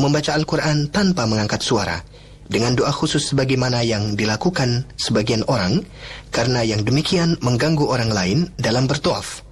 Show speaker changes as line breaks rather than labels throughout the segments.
membaca Al-Quran tanpa mengangkat suara, dengan doa khusus sebagaimana yang dilakukan sebagian orang, karena yang demikian mengganggu orang lain dalam bertawaf.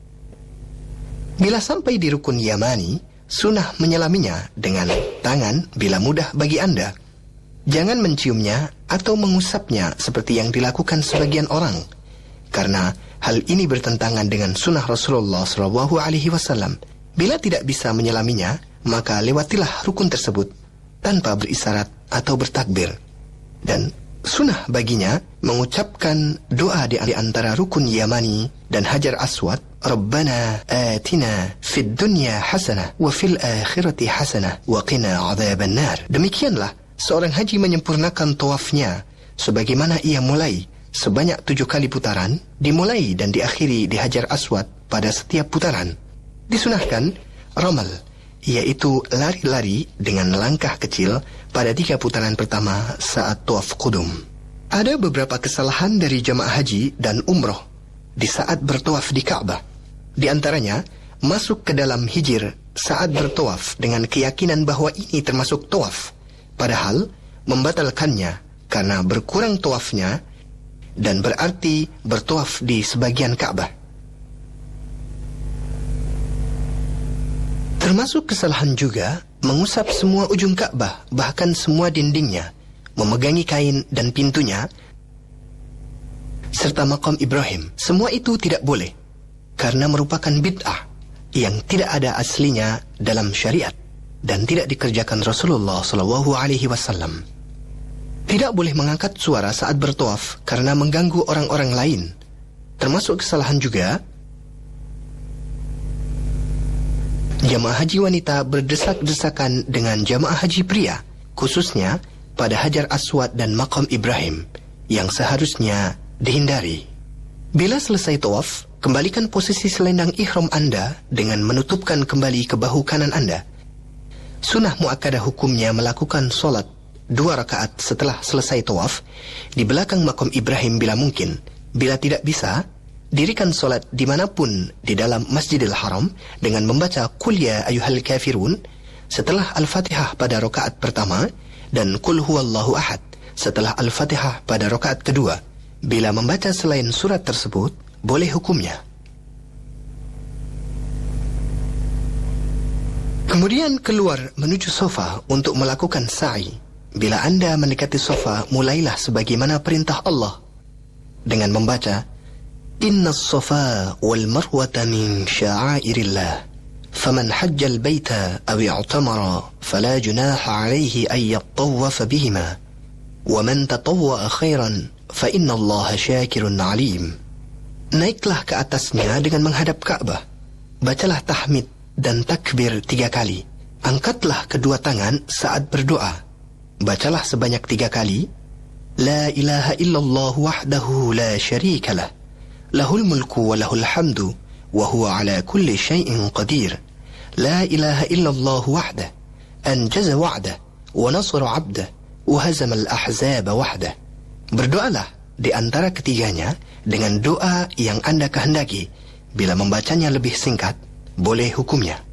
Bila sampai di rukun Yamani, sunnah menyelaminya dengan tangan bila mudah bagi Anda. Jangan menciumnya atau mengusapnya seperti yang dilakukan sebagian orang, karena hal ini bertentangan dengan sunnah Rasulullah SAW. Bila tidak bisa menyelaminya, maka lewatilah rukun tersebut tanpa berisyarat atau bertakbir. Dan sunnah baginya mengucapkan doa di antara rukun Yamani dan Hajar Aswad, Rabbana atina fid dunya hasanah wa fil akhirati hasanah wa qina adzaban nar. Demikianlah seorang haji menyempurnakan tawafnya sebagaimana ia mulai sebanyak 7 kali putaran, dimulai dan diakhiri di Hajar Aswad pada setiap putaran. Disunahkan ramal, yaitu lari-lari dengan langkah kecil pada 3 putaran pertama saat tawaf qudum. Ada beberapa kesalahan dari jamaah haji dan umroh di saat bertawaf di Ka'bah. Di antaranya, masuk ke dalam hijir saat bertawaf dengan keyakinan bahwa ini termasuk tawaf, padahal membatalkannya karena berkurang tawafnya dan berarti bertawaf di sebagian Ka'bah. Termasuk kesalahan juga mengusap semua ujung Ka'bah, bahkan semua dindingnya, memegangi kain dan pintunya, serta makam Ibrahim. Semua itu tidak boleh, karena merupakan bid'ah yang tidak ada aslinya dalam syariat dan tidak dikerjakan Rasulullah SAW. Tidak boleh mengangkat suara saat bertawaf karena mengganggu orang-orang lain. Termasuk kesalahan juga jamaah haji wanita berdesak-desakan dengan jamaah haji pria, khususnya pada Hajar Aswad dan makam Ibrahim, yang seharusnya dihindari. Bila selesai tawaf, kembalikan posisi selendang ihram Anda dengan menutupkan kembali ke bahu kanan Anda. Sunnah muakkadah hukumnya melakukan solat 2 rakaat setelah selesai tawaf di belakang makam Ibrahim bila mungkin. Bila tidak bisa, dirikan solat dimanapun di dalam Masjidil Haram dengan membaca Qul ya ayyuhal kafirun setelah Al-Fatihah pada rakaat pertama dan Qul huwallahu ahad setelah Al-Fatihah pada rakaat kedua. Bila membaca selain surat tersebut, boleh hukumnya. Kemudian keluar menuju sofa untuk melakukan sa'i. Bila Anda mendekati sofa, mulailah sebagaimana perintah Allah dengan membaca Inna as-safa wal marwata min sya'airillah faman hajjal baita aw i'tamara fala junaha alayhi ay yattawwafa bihima wa man tatawwa'a khairan fa inna Allah syakirun alim. Naiklah ke atasnya dengan menghadap Ka'bah. Bacalah tahmid dan takbir 3 kali. Angkatlah kedua tangan saat berdoa. Bacalah sebanyak 3 kali. La ilaha illallah wahdahu la syarika lah. Lahul mulku wa lahul hamdu wa huwa ala kulli syai'in qadir. La ilaha illallah wahdah. Anjaza wa'dah wa nasara 'abdah wa hazama al-ahzaba wahdah. Berdoalah di antara ketiganya dengan doa yang Anda kehendaki. Bila membacanya lebih singkat, boleh hukumnya.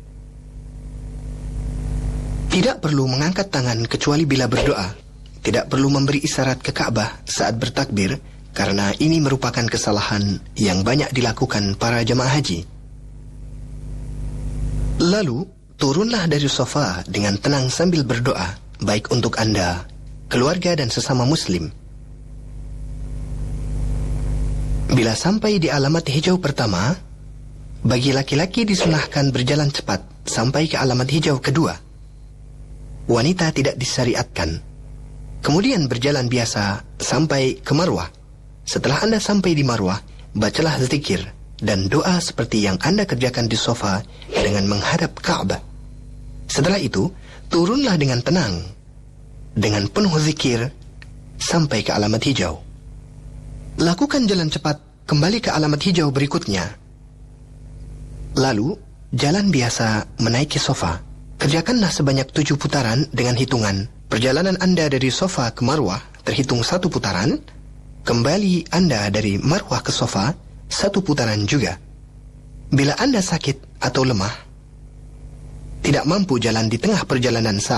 Tidak perlu mengangkat tangan kecuali bila berdoa. Tidak perlu memberi isyarat ke Ka'bah saat bertakbir, karena ini merupakan kesalahan yang banyak dilakukan para jemaah haji. Lalu, turunlah dari sofa dengan tenang sambil berdoa, baik untuk Anda, keluarga dan sesama muslim. Bila sampai di alamat hijau pertama, bagi laki-laki disunahkan berjalan cepat sampai ke alamat hijau kedua. Wanita tidak disyariatkan. Kemudian berjalan biasa sampai ke Marwah. Setelah Anda sampai di Marwah, bacalah zikir dan doa seperti yang Anda kerjakan di sofa dengan menghadap Ka'bah. Setelah itu, turunlah dengan tenang, dengan penuh zikir, sampai ke alamat hijau. Lakukan jalan cepat kembali ke alamat hijau berikutnya. Lalu, jalan biasa menaiki sofa. Kerjakanlah sebanyak 7 putaran dengan hitungan. Perjalanan Anda dari sofa ke Marwah terhitung 1 putaran. Kembali Anda dari Marwah ke sofa 1 putaran juga. Bila Anda sakit atau lemah, tidak mampu jalan di tengah perjalanan